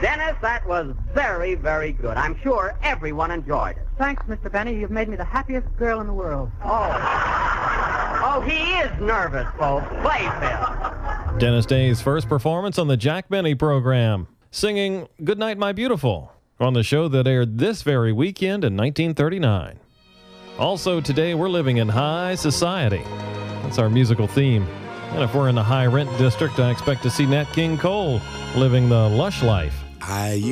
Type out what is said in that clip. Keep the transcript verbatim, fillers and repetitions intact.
Dennis, that was very, very good. I'm sure everyone enjoyed it. Thanks, Mister Benny. You've made me the happiest girl in the world. Oh. Oh, he is nervous, folks. Play, Phil. Dennis Day's first performance on the Jack Benny program, singing Goodnight, My Beautiful, on the show that aired this very weekend in nineteen thirty-nine. Also today, we're living in high society. That's our musical theme. And if we're in the high rent district, I expect to see Nat King Cole living the lush life. I